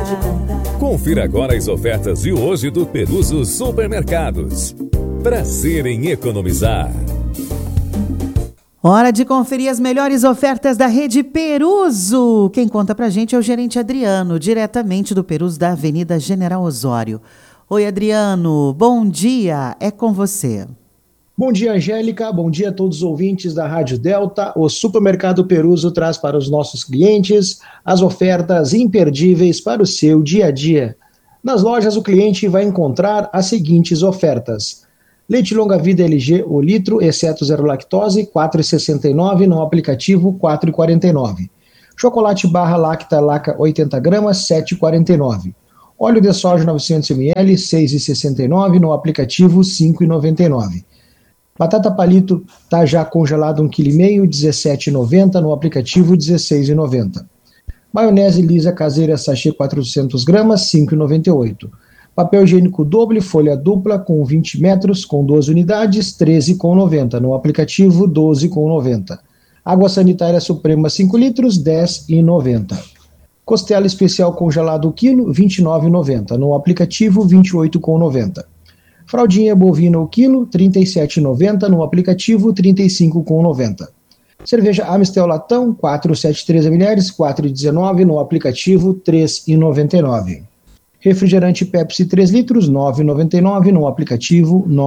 Confira agora as ofertas de hoje do Peruso Supermercados. Prazer em economizar. Hora de conferir as melhores ofertas da rede Peruso. Quem conta pra gente é o gerente Adriano, diretamente do Peruso da Avenida General Osório. Oi, Adriano, bom dia, é com você. Bom dia, Angélica, bom dia a todos os ouvintes da Rádio Delta. O Supermercado Peruso traz para os nossos clientes as ofertas imperdíveis para o seu dia a dia. Nas lojas, o cliente vai encontrar as seguintes ofertas: leite longa-vida LG o litro, exceto zero lactose, R$ 4,69, no aplicativo R$ 4,49. Chocolate barra Lacta Laca 80 gramas, R$ 7,49. Óleo de soja 900 ml, R$ 6,69, no aplicativo R$ 5,99. Batata palito tá já congelado 1,5 kg, R$ 17,90, no aplicativo R$ 16,90. Maionese lisa caseira sachê 400 gramas, R$ 5,98. Papel higiênico doble, folha dupla com 20 metros, com 12 unidades, R$ 13,90, no aplicativo R$ 12,90. Água sanitária Suprema 5 litros, R$ 10,90. Costela especial congelado quilo, R$ 29,90, no aplicativo R$ 28,90. Fraldinha bovina o quilo, R$ 37,90, no aplicativo R$ 35,90. Cerveja Amstel Latão, 473 ml, R$ 4,19, no aplicativo R$ 3,99. Refrigerante Pepsi 3 litros, R$ 9,99, no aplicativo R$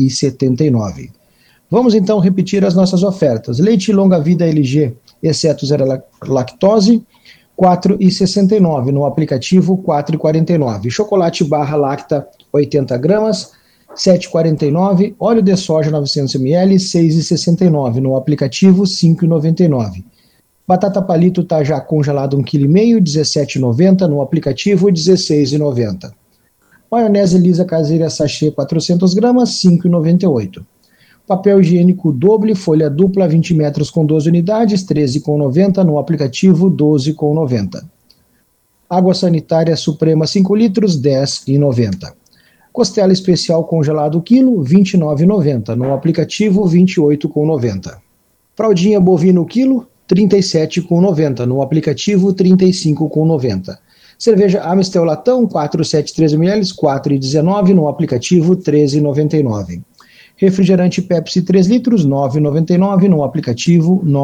9,79. Vamos então repetir as nossas ofertas. Leite longa-vida LG, exceto zero lactose, R$ 4,69, no aplicativo R$ 4,49. Chocolate barra Lacta 80 gramas, R$ 7,49. Óleo de soja 900 ml, R$ 6,69, no aplicativo R$ 5,99. Batata palito tá já congelado 1,5 kg, R$ 17,90, no aplicativo R$ 16,90. Maionese lisa caseira sachê 400 gramas, R$ 5,98. Papel higiênico doble, folha dupla 20 metros com 12 unidades, R$ 13,90, no aplicativo R$ 12,90. Água sanitária Suprema 5 litros, R$ 10,90. Costela especial congelado quilo, R$ 29,90, no aplicativo R$ 28,90. Fraldinha bovino quilo, R$ 37,90, no aplicativo R$ 35,90. Cerveja Amstel Latão, 473 ml, R$ 4,19, no aplicativo R$ 13,99. Refrigerante Pepsi 3 litros, R$ 9,99, no aplicativo R$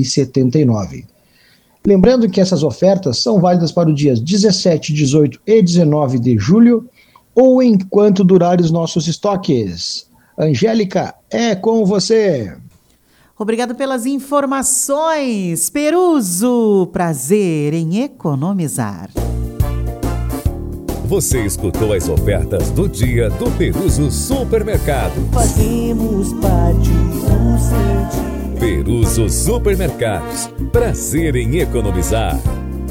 9,79. Lembrando que essas ofertas são válidas para os dias 17, 18 e 19 de julho, ou enquanto durarem os nossos estoques. Angélica, é com você. Obrigado pelas informações. Peruso, prazer em economizar. Você escutou as ofertas do dia do Peruso Supermercado. Fazemos parte do seu dia. Peruso Supermercados. Prazer em economizar.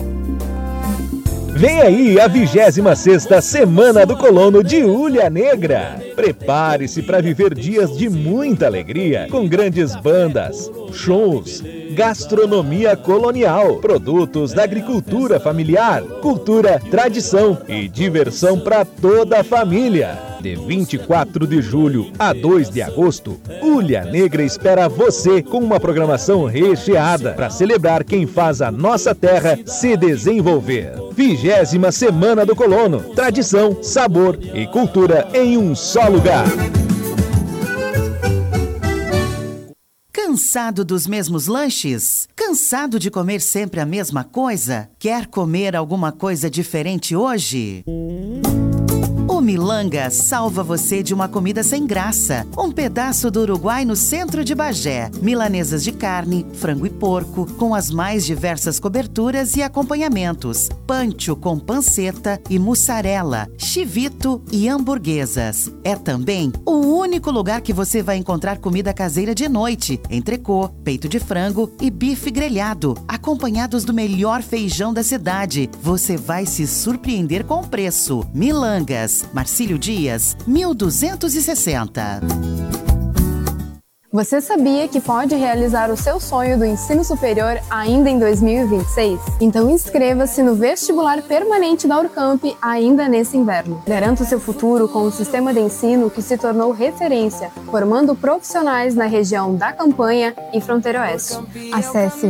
Vem aí a 26ª Semana do Colono de Ulha Negra. Prepare-se para viver dias de muita alegria, com grandes bandas, shows, gastronomia colonial, produtos da agricultura familiar, cultura, tradição e diversão para toda a família. De 24 de julho a 2 de agosto, Ulha Negra espera você com uma programação recheada para celebrar quem faz a nossa terra se desenvolver. 20ª Semana do Colono, tradição, sabor e cultura em um só lugar. Cansado dos mesmos lanches? Cansado de comer sempre a mesma coisa? Quer comer alguma coisa diferente hoje? O Milanga salva você de uma comida sem graça. Um pedaço do Uruguai no centro de Bagé. Milanesas de carne, frango e porco, com as mais diversas coberturas e acompanhamentos. Pancho com panceta e mussarela, chivito e hamburguesas. É também o único lugar que você vai encontrar comida caseira de noite. Entrecô, peito de frango e bife grelhado, acompanhados do melhor feijão da cidade. Você vai se surpreender com o preço. Milangas, Marcílio Dias, 1260. Você sabia que pode realizar o seu sonho do ensino superior ainda em 2026? Então inscreva-se no vestibular permanente da Urcamp ainda nesse inverno. Garanta o seu futuro com um sistema de ensino que se tornou referência, formando profissionais na região da Campanha e Fronteira Oeste. Acesse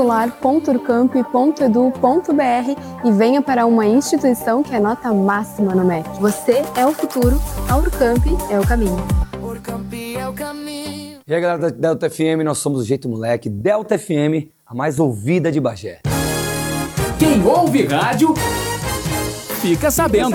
vestibular.urcamp.edu.br e venha para uma instituição que é nota máxima no MEC. Você é o futuro, a Urcamp é o caminho. E aí, galera da Delta FM, nós somos o Jeito Moleque, Delta FM, a mais ouvida de Bagé. Quem ouve rádio, fica sabendo.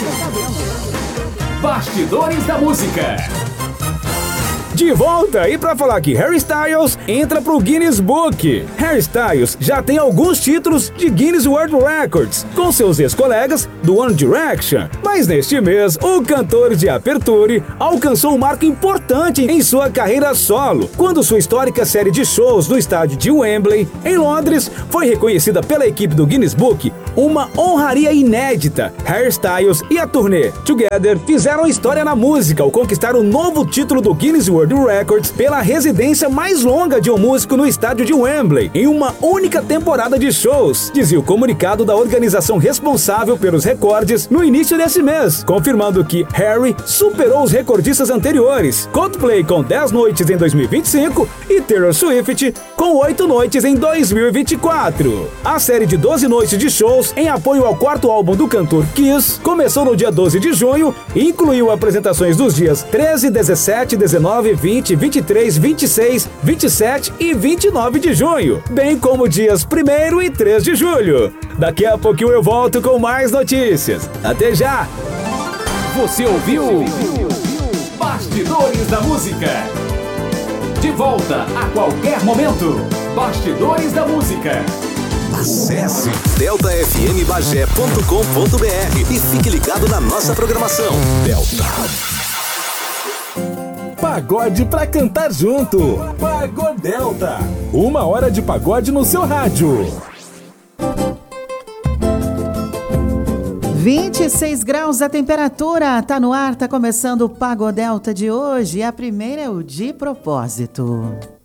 Bastidores da Música. De volta e para falar que Harry Styles entra pro Guinness Book. Harry Styles já tem alguns títulos de Guinness World Records com seus ex-colegas do One Direction. Mas neste mês, o cantor de Aperture alcançou um marco importante em sua carreira solo, quando sua histórica série de shows no estádio de Wembley, em Londres, foi reconhecida pela equipe do Guinness Book, uma honraria inédita. Harry Styles e a turnê Together fizeram história na música ao conquistar o novo título do Guinness World Records pela residência mais longa de um músico no estádio de Wembley, em uma única temporada de shows, dizia o comunicado da organização responsável pelos recordes no início desse mês, confirmando que Harry superou os recordistas anteriores, Coldplay com 10 noites em 2025 e Taylor Swift com 8 noites em 2024. A série de 12 noites de shows em apoio ao quarto álbum do cantor Kiss começou no dia 12 de junho e incluiu apresentações dos dias 13, 17, 19, 20, 23, 26, 27 e 29 de junho, bem como dias 1º e 3 de julho. Daqui a pouquinho eu volto com mais notícias. Até já! Você ouviu? Bastidores da Música. De volta a qualquer momento. Bastidores da Música. Acesse deltafmbagé.com.br e fique ligado na nossa programação. Delta. Pagode pra cantar junto. Pagodelta. 1 hora de pagode no seu rádio. 26 graus a temperatura, tá no ar, tá começando o Pagodelta de hoje. A primeira é o De Propósito.